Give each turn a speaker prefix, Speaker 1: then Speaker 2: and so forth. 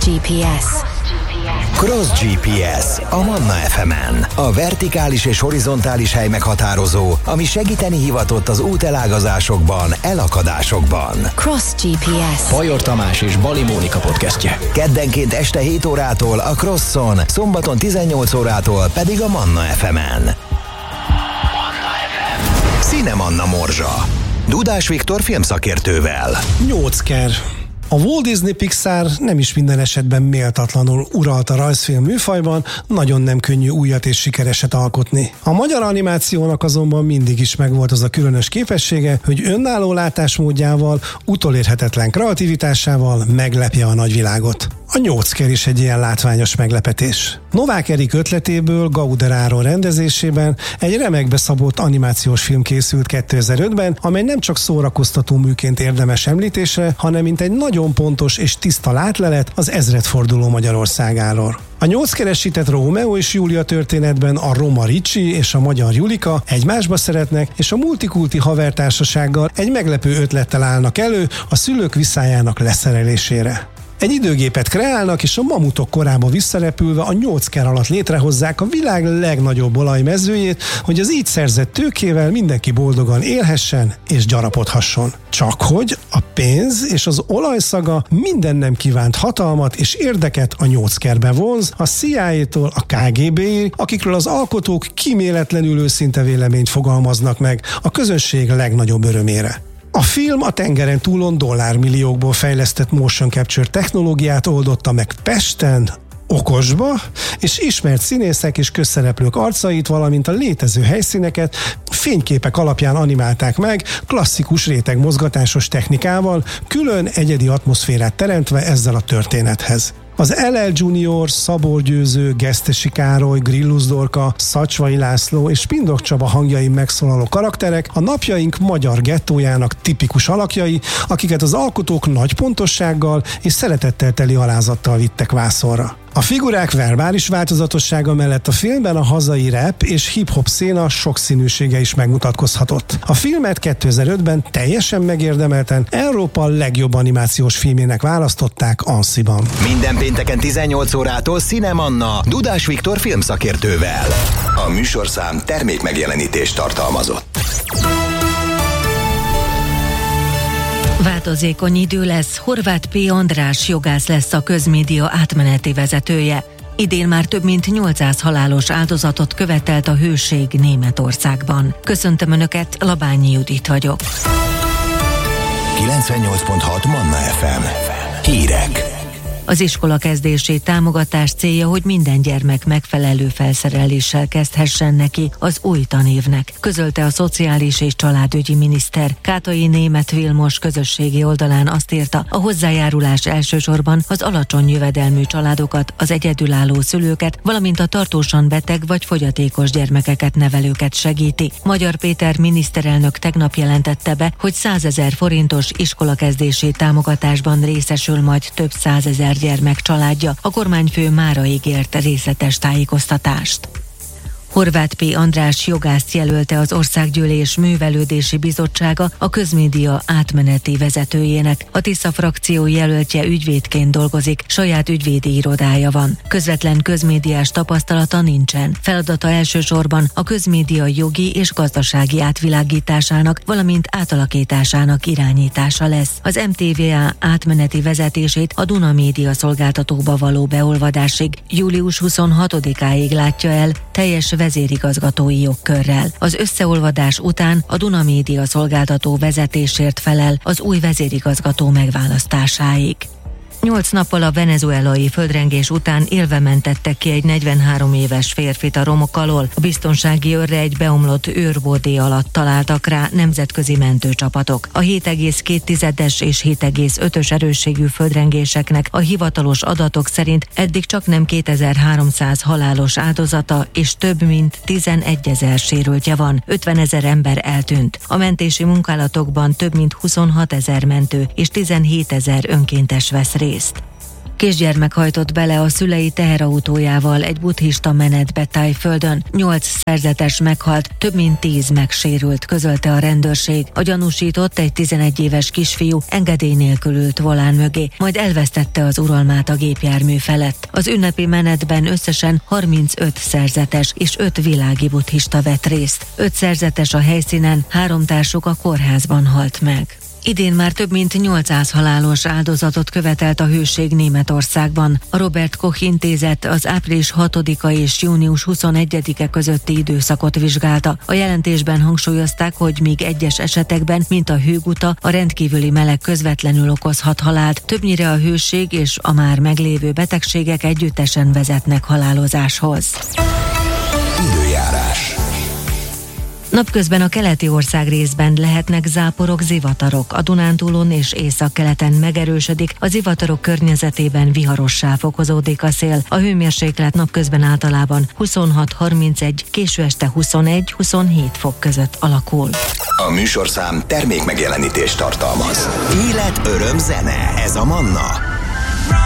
Speaker 1: GPS.
Speaker 2: Cross GPS a Manna FM-en. A vertikális és horizontális hely meghatározó, ami segíteni hivatott az útelágazásokban, elakadásokban.
Speaker 1: Cross GPS.
Speaker 3: Fajor Tamás és Bali Mónika podcastje.
Speaker 2: Keddenként este 7 órától a Crosson, szombaton 18 órától pedig a Manna FM-en. Cinemanna morzsa. Dudás Viktor filmszakértővel.
Speaker 4: 8-ker. A Walt Disney Pixar nem is minden esetben méltatlanul uralt a rajzfilm műfajban, nagyon nem könnyű újat és sikereset alkotni. A magyar animációnak azonban mindig is megvolt az a különös képessége, hogy önálló látásmódjával, utolérhetetlen kreativitásával meglepje a nagyvilágot. A 8-ker is egy ilyen látványos meglepetés. Novák Erik ötletéből Gauder Áron rendezésében egy remekbe szabott animációs film készült 2005-ben, amely nem csak szórakoztató műként érdemes említésre, hanem mint egy nagyon pontos és tiszta látlelet az ezredforduló Magyarországáról. A 8-keresített Rómeó és Júlia történetben a roma Ricsi és a magyar Julika egymásba szeretnek, és a multikulti havertársasággal egy meglepő ötlettel állnak elő a szülők viszályának leszerelésére. Egy időgépet kreálnak, és a mamutok korába visszarepülve a 8-ker alatt létrehozzák a világ legnagyobb olajmezőjét, hogy az így szerzett tőkével mindenki boldogan élhessen és gyarapodhasson. Csak hogy a pénz és az olajszaga minden nem kívánt hatalmat és érdeket a 8-kerbe vonz, a CIA-tól a KGB-ig, akikről az alkotók kíméletlenül őszinte véleményt fogalmaznak meg a közönség legnagyobb örömére. A film a tengeren túlon dollármilliókból fejlesztett motion capture technológiát oldotta meg Pesten, okosba, és ismert színészek és közszereplők arcait, valamint a létező helyszíneket fényképek alapján animálták meg, klasszikus rétegmozgatásos technikával, külön egyedi atmoszférát teremtve ezzel a történethez. Az LL Junior, Szabó Győző, Gesztesi Károly, Grillus Dorka, Szacsvai László és Pindok Csaba hangjain megszólaló karakterek a napjaink magyar gettójának tipikus alakjai, akiket az alkotók nagy pontossággal és szeretettel teli alázattal vittek vászonra. A figurák verbális változatossága mellett a filmben a hazai rap és hip-hop széna sokszínűsége is megmutatkozhatott. A filmet 2005-ben teljesen megérdemelten Európa legjobb animációs filmének választották Annecy-ban.
Speaker 2: Minden pénteken 18 órától Cinemanna Dudás Viktor filmszakértővel. A műsorszám termékmegjelenítést tartalmazott.
Speaker 5: Változékony idő lesz, Horváth P. András jogász lesz a közmédia átmeneti vezetője. Idén már több mint 800 halálos áldozatot követelt a hőség Németországban. Köszöntöm Önöket, Labányi Judit vagyok.
Speaker 2: 98.6 Manna FM. Hírek.
Speaker 5: Az iskola kezdési támogatás célja, hogy minden gyermek megfelelő felszereléssel kezdhessen neki az új tanévnek, közölte a Szociális és Családügyi miniszter. Kátai Németh Vilmos közösségi oldalán azt írta, a hozzájárulás elsősorban az alacsony jövedelmű családokat, az egyedülálló szülőket, valamint a tartósan beteg vagy fogyatékos gyermekeket nevelőket segíti. Magyar Péter miniszterelnök tegnap jelentette be, hogy 100 000 forintos iskolakezdési támogatásban részesül majd több 100 000 gyermek családja. A kormányfő mára ígért részletes tájékoztatást. Horváth P. András jogászt jelölte az Országgyűlés Művelődési Bizottsága a közmédia átmeneti vezetőjének. A Tisza frakció jelöltje ügyvédként dolgozik, saját ügyvédi irodája van. Közvetlen közmédiás tapasztalata nincsen. Feladata elsősorban a közmédia jogi és gazdasági átvilágításának, valamint átalakításának irányítása lesz. Az MTVA átmeneti vezetését a Duna Média szolgáltatóba való beolvadásig július 26-áig látja el teljes vezérigazgatói jogkörrel. Az összeolvadás után a Duna Média szolgáltató vezetésért felel az új vezérigazgató megválasztásáig. 8 nappal a venezuelai földrengés után élve mentettek ki egy 43 éves férfit a romok alól. A biztonsági őrre egy beomlott őrbódé alatt találtak rá nemzetközi mentőcsapatok. A 7,2-es és 7,5-ös erősségű földrengéseknek a hivatalos adatok szerint eddig csak nem 2300 halálos áldozata és több mint 11 000 sérültje van. 50 000 ember eltűnt. A mentési munkálatokban több mint 26 000 mentő és 17 000 önkéntes vesz részt. Kisgyermek hajtott bele a szülei teherautójával egy buddhista menetbe Thaiföldön. 8 szerzetes meghalt, több mint 10 megsérült, közölte a rendőrség. A gyanúsított, egy 11 éves kisfiú engedély nélkül ült volán mögé, majd elvesztette az uralmát a gépjármű felett. Az ünnepi menetben összesen 35 szerzetes és 5 világi buddhista vett részt. 5 szerzetes a helyszínen, 3 társuk a kórházban halt meg. Idén már több mint 800 halálos áldozatot követelt a hőség Németországban. A Robert Koch Intézet az április 6-a és június 21-e közötti időszakot vizsgálta. A jelentésben hangsúlyozták, hogy míg egyes esetekben, mint a hőguta, a rendkívüli meleg közvetlenül okozhat halált, többnyire a hőség és a már meglévő betegségek együttesen vezetnek halálozáshoz.
Speaker 2: Időjárás.
Speaker 5: Napközben a keleti ország részben lehetnek záporok, zivatarok. A Dunántúlon és északkeleten megerősödik, a zivatarok környezetében viharossá fokozódik a szél. A hőmérséklet napközben általában 26-31, késő este 21-27 fok között alakul.
Speaker 2: A műsorszám termék megjelenítést tartalmaz. Élet, öröm, zene. Ez a Manna.